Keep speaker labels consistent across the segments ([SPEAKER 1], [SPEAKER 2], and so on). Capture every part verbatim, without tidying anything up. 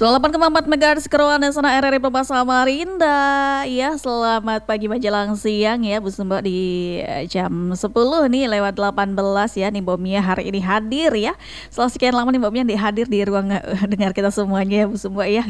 [SPEAKER 1] seratus delapan koma empat MHz Keruan dan Sana R R I Purba Samarinda. Ya, selamat pagi menjelang siang ya Bu Sumba di eh, jam sepuluh nih lewat delapan belas ya nih Mbak Mia hari ini hadir ya. Setelah sekian lama nih Mbak Mia hadir di ruang eh, dengar kita semuanya ya Bu Sumba ya.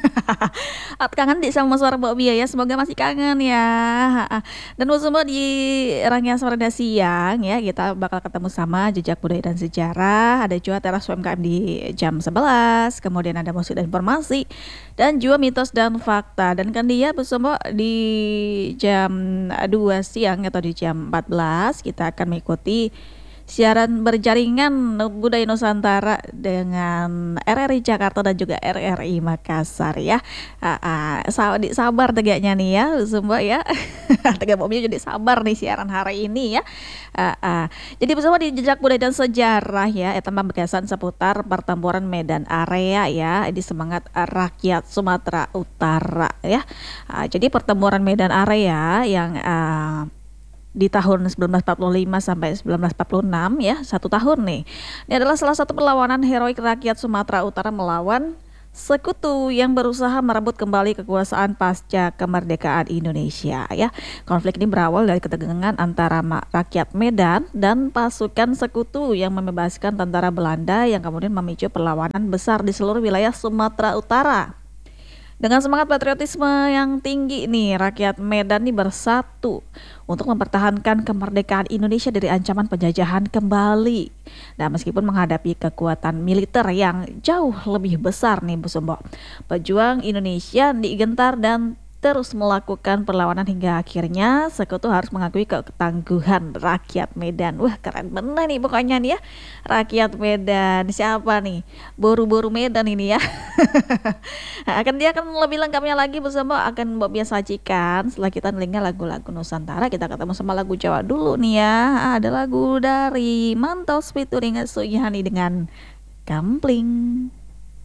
[SPEAKER 1] At kangen di sama suara Mbak Mia ya, semoga masih kangen ya. Dan Bu Sumba di Rangga Samarinda siang ya kita bakal ketemu sama jejak budaya dan sejarah. Ada juga teras U M K M di jam sebelas, kemudian ada musik dan informasi dan juga mitos dan fakta. Dan kan dia bersama di jam dua siang atau di jam empat belas kita akan mengikuti siaran berjaringan budaya Nusantara dengan R R I Jakarta dan juga R R I Makassar ya. Ah, ah, sa- di- sabar tegaknya nih ya semua ya. Tegak mobilnya jadi sabar nih siaran hari ini ya. Ah, ah. Jadi bersama di jejak budaya dan sejarah ya, eta pembahasan seputar pertempuran Medan Area ya, di semangat rakyat Sumatera Utara ya. Ah, jadi pertempuran Medan Area yang ah, di tahun seribu sembilan ratus empat puluh lima sampai seribu sembilan ratus empat puluh enam ya, satu tahun nih. Ini adalah salah satu perlawanan heroik rakyat Sumatera Utara melawan sekutu yang berusaha merebut kembali kekuasaan pasca kemerdekaan Indonesia ya. Konflik ini berawal dari ketegangan antara ma- rakyat Medan dan pasukan sekutu yang membebaskan tentara Belanda yang kemudian memicu perlawanan besar di seluruh wilayah Sumatera Utara. Dengan semangat patriotisme yang tinggi nih, rakyat Medan nih bersatu untuk mempertahankan kemerdekaan Indonesia dari ancaman penjajahan kembali. Nah, meskipun menghadapi kekuatan militer yang jauh lebih besar nih Bu Sumbo, pejuang Indonesia digentar dan terus melakukan perlawanan hingga akhirnya sekutu harus mengakui ketangguhan rakyat Medan. Wah, keren bener nih pokoknya nih ya. Rakyat Medan, siapa nih? Boru-boru Medan ini ya. Akan dia akan lebih lengkapnya lagi bersama akan Mbak Bia sajikan setelah kita nelingin lagu-lagu Nusantara. Kita ketemu sama lagu Jawa dulu nih ya. Ada lagu dari Mantos featuring Suyani dengan Kampling.